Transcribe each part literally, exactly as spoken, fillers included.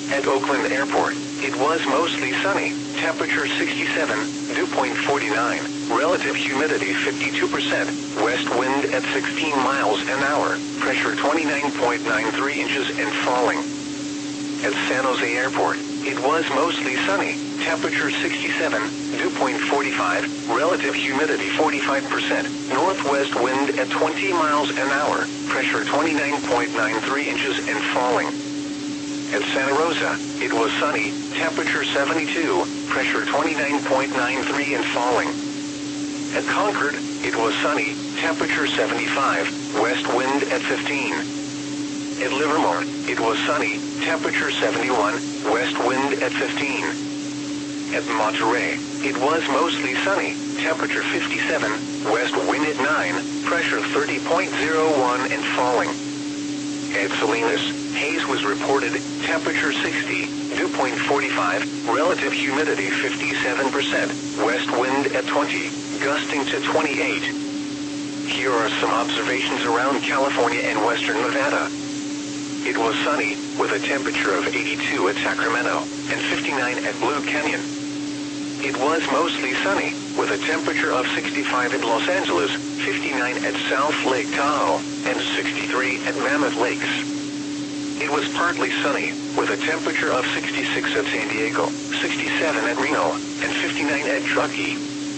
At Oakland Airport, it was mostly sunny, temperature sixty-seven, dew point forty-nine, relative humidity fifty-two percent, west wind at sixteen miles an hour, pressure twenty-nine point nine three inches and falling. At San Jose Airport, it was mostly sunny, temperature sixty-seven, dew point forty-five, relative humidity forty-five percent, northwest wind at twenty miles an hour, pressure twenty-nine point nine three inches and falling. At Santa Rosa, it was sunny, temperature seventy-two, pressure twenty-nine point nine three and falling. At Concord, it was sunny, temperature seventy-five, west wind at fifteen. At Livermore, it was sunny, temperature seventy-one, west wind at fifteen. At Monterey, it was mostly sunny, temperature fifty-seven, west wind at nine, pressure thirty point zero one and falling. At Salinas, haze was reported, temperature sixty, dew point forty-five, relative humidity fifty-seven percent, west wind at twenty, gusting to twenty-eight. Here are some observations around California and western Nevada. It was sunny, with a temperature of eighty-two at Sacramento, and fifty-nine at Blue Canyon. It was mostly sunny, with a temperature of sixty-five at Los Angeles, fifty-nine at South Lake Tahoe, and sixty-three at Mammoth Lakes. It was partly sunny, with a temperature of sixty-six at San Diego, sixty-seven at Reno, and fifty-nine at Truckee.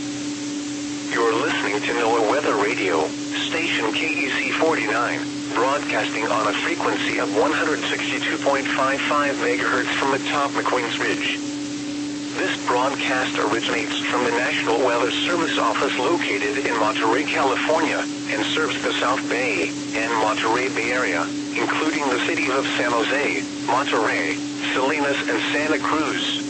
You're listening to NOAA Weather Radio, station K E C forty-nine, broadcasting on a frequency of one hundred sixty-two point five five megahertz from atop McQueen's Ridge. This broadcast originates from the National Weather Service office located in Monterey, California, and serves the South Bay and Monterey Bay Area, including the cities of San Jose, Monterey, Salinas, and Santa Cruz.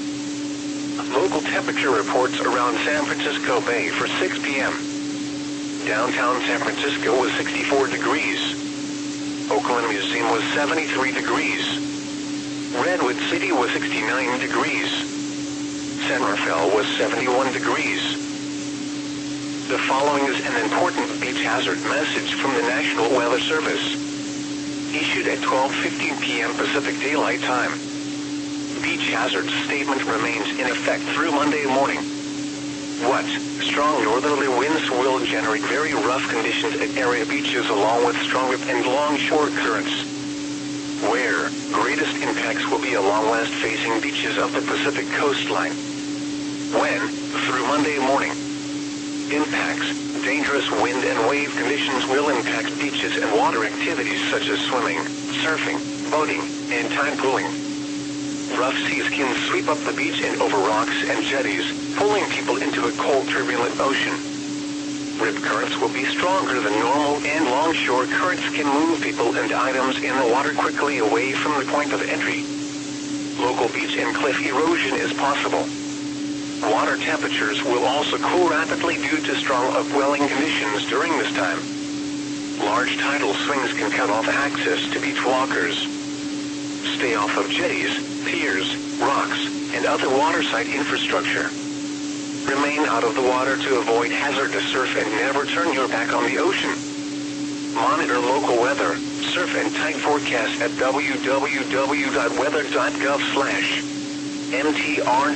Local temperature reports around San Francisco Bay for six p m Downtown San Francisco was sixty-four degrees. Oakland Museum was seventy-three degrees. Redwood City was sixty-nine degrees. San Rafael was seventy-one degrees. The following is an important beach hazard message from the National Weather Service. Issued at twelve fifteen p m Pacific Daylight Time. Beach hazard statement remains in effect through Monday morning. What? Strong northerly winds will generate very rough conditions at area beaches along with strong rip and longshore currents. Where? Greatest impacts will be along west-facing beaches of the Pacific coastline. When? Through Monday morning. Impacts. Dangerous wind and wave conditions will impact beaches and water activities such as swimming, surfing, boating, and tide pooling. Rough seas can sweep up the beach and over rocks and jetties, pulling people into a cold, turbulent ocean. Rip currents will be stronger than normal, and longshore currents can move people and items in the water quickly away from the point of entry. Local beach and cliff erosion is possible. Water temperatures will also cool rapidly due to strong upwelling conditions during this time. Large tidal swings can cut off access to beach walkers. Stay off of jetties, piers, rocks, and other waterside infrastructure. Remain out of the water to avoid hazardous surf and never turn your back on the ocean. Monitor local weather, surf and tide forecasts at w w w dot weather dot gov slash m t r.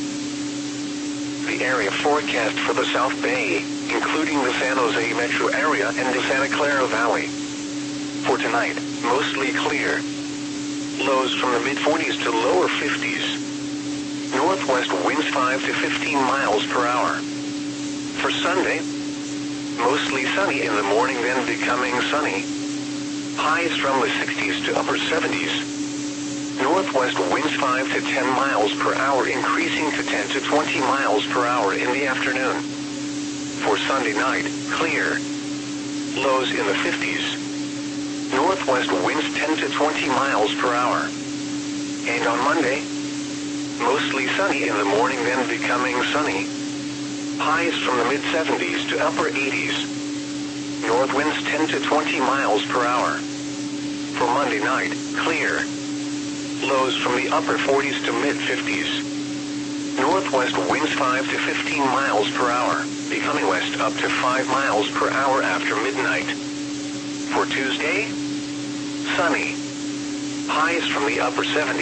The area forecast for the South Bay, including the San Jose metro area and the Santa Clara Valley. For tonight, mostly clear. Lows from the mid forties to lower fifties. Northwest winds five to fifteen miles per hour. For Sunday, mostly sunny in the morning, then becoming sunny. Highs from the sixties to upper seventies. Northwest winds five to ten miles per hour, increasing to ten to twenty miles per hour in the afternoon. For Sunday night, clear. Lows in the fifties. Northwest winds ten to twenty miles per hour. And on Monday, mostly sunny in the morning, then becoming sunny. Highs from the mid seventies to upper eighties. North winds ten to twenty miles per hour. For Monday night, clear. Lows from the upper forties to mid fifties. Northwest winds five to fifteen miles per hour, becoming west up to five miles per hour after midnight. For Tuesday, sunny. Highs from the upper seventies.